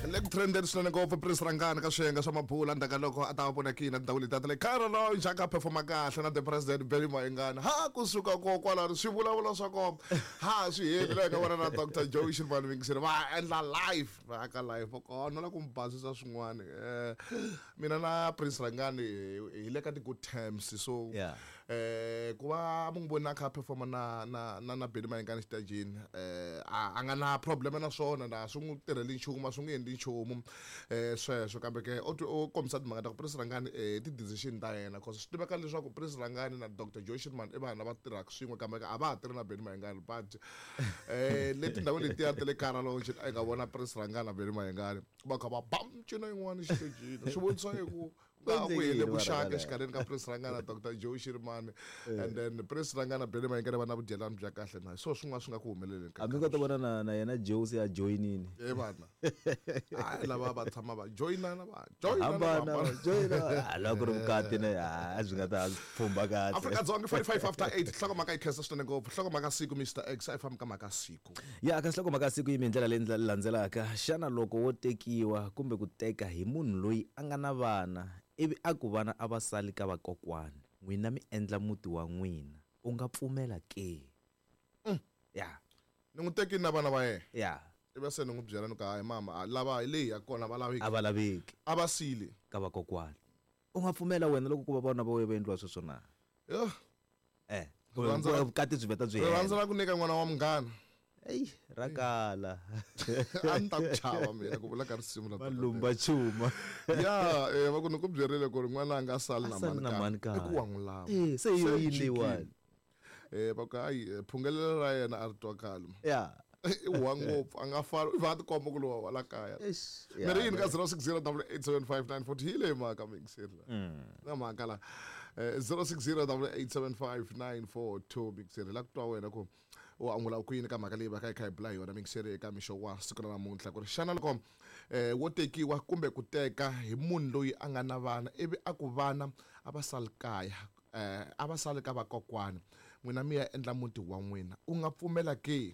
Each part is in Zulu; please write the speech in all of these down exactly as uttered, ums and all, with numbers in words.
le ku trendeni swinene ngopfu Prince Rangani ka swiyenge swa mabula ndaka loko a ta vona kina ndhawu leti le Carolo njaka performa kahle na the president Barry Mayengani ha kusuka ko kwala swi vulavula swa ko ha swi hele ka vona na Doctor Joey Shilman Wingisini va endla live va ka live ko no la ku mbasisa swin'wana eh mina na Prince Rangani hi le ka ti good terms so eh ku va mu ngibona ka performa na na na Barry Mayengani stage eh a nga na problem na swona na swi n'wi tirheli nchumu swi nge endli nchumu eh sweswo kambe ke o komisa timhaka ta ku Prince Rangani eh ti decision ta yena because swi tiveka leswaku Prince Rangani na Doctor Joey Shilman i vanhu lava tirhaka swin'we kambe a va ha tirhi na Barry Mayengani but eh leti ndhawu leti ya tele Carolo a nga vona Prince Rangani na Barry Mayengani va kha va bam cina yin'wana xitejini swi vonisa ku nga ku hele vuxaka exikarhini ka Prince Rangani na Doctor Joey Shilman and then Prince Rangani na Barry Mayengani va na vudyelani bya kahle na so swin'wana swi nga ku humeleli a mi nga ta vona na na yena Joey ya joinini eh bana a lava va tshama va joinana va joinana va joinana la ku ri vukati ne a byi nga ta pfumba kahle Afrika-Dzonga five after eight hloko maka ikhensa swinene ngopfu hloko maka siku Mister X I famba ka maka siku ya ka hloko maka siku yi mi ndlela leyi landzelaka xana loko wo tekiwa kumbe ku teka hi munhu loyi a nga na vana ivi a ku vana a va sali ka vakokwani n'wina mi endla muti wa n'wina u nga pfumela ke ya ni n'wi teki na vana va yena ya ivi se ni n'wi byela ni ka hayi mama lava leyi ya kona va laveki a va laveki a va sile ka vakokwani u nga pfumela wena loko ku va vona va we endliwa sweswo na yo eh vukati byi veta byi hela rhandza ku nyika n'wana wa munghana eyi rakala a ni ta ku chava mina ku vula ka risimu la valumba chuma ya eh va ku ni ku byerile ku ri n'wana a nga sali na mani ka i ku wa n'wi lava eh se yo yiniwani eh va ka ayi phungelelo ra yena a ri twa kalma ya i wa ngopfu a nga fali i va ti komba ku lowa wala kaya miri yini ka zero six zero eight eight seven five nine four zero hile maka mingisela na maka la zero six zero eight seven five nine four two mingisela la ku twa wena ku o angula ku yini ka maka leyi va ka kai bla yona mingisela eka misho wa siku na namuntlha ku ri xana loko eh wo tekiwa kumbe ku teka hi munhu loyi a nga na vana ivi a ku vana a va sali kaya eh a va sali ka vakokwani n'wina mi ya endla muti wa n'wina u nga pfumela ke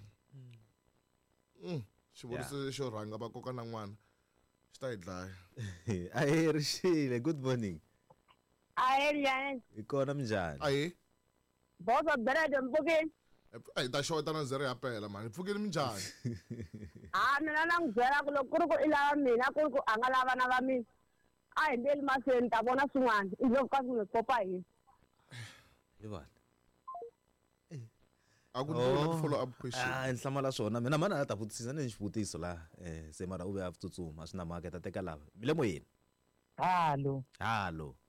Mm, xivuriso xo rhanga va koka na n'wana xi ta yi dlaya a herixile good morning a heriyan hi kona minjhani ayi boso berede mpfukini a hi ta xota na zero ya pela mani mpfukini minjhani a mina na n'wi byela ku loko ku ri ku i lava mina ku ri ku a nga lava na va mina a hi ndleli mahlweni ta vona swin'wana i loko ka swi n'wi kopa hina hi vana aku oh, follow up question ah nhlamala swona mina mana ta vutisisa ni xivutiso la eh se mara u ve a tsutsuma swi na mhaka ta teka lava mi le moyeni hallo hallo